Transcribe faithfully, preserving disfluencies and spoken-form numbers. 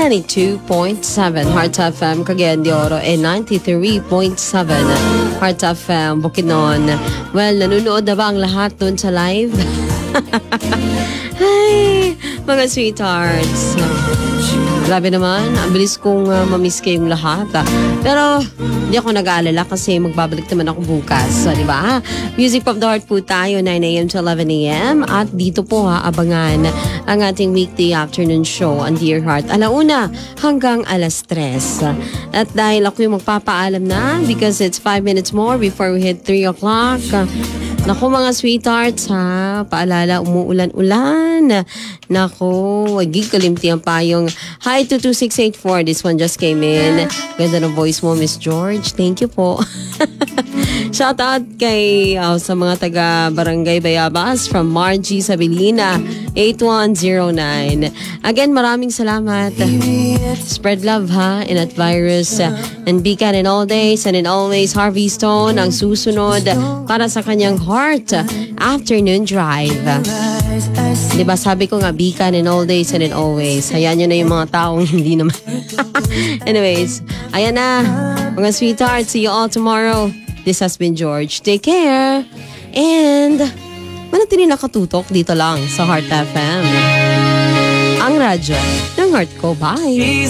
ninety-two point seven Heart F M Cagayan de Oro and ninety-three point seven Heart F M Bukidnon. Well, nanonood na ba ang lahat dun sa live? Ay, mga sweethearts. Grabe naman, ang bilis kong uh, mamiss kayong lahat. Ah. Pero hindi ako nag-aalala kasi magbabalik naman ako bukas. So, di ba? Music Pop the Heart po tayo, nine a.m. to eleven a.m. At dito po ha, abangan ang ating weekday afternoon show on Dear Heart. Alauna hanggang alas tres. At dahil ako yung magpapaalam na because it's five minutes more before we hit three o'clock. Naku mga sweethearts ha, paalala umuulan-ulan. Naku, wag kalimtihan pa yung hi to two six eight four. This one just came in. Ganda ng voice mo, Miss George. Thank you po. Shout out kay uh, sa mga taga Barangay Bayabas from Margie Sabilina eight one zero nine. Again, maraming salamat. Spread love ha, in that virus. And Beacon in all days and in always Harvey Stone ang susunod para sa kanyang Heart Afternoon Drive. Diba sabi ko nga Beacon in all days and in always. Hayaan nyo na yung mga taong hindi naman. Anyways, ayan na mga sweethearts. See you all tomorrow. This has been George. Take care. And manatili nakatutok dito lang sa Heart F M. Ang radyo ng heart ko. Bye.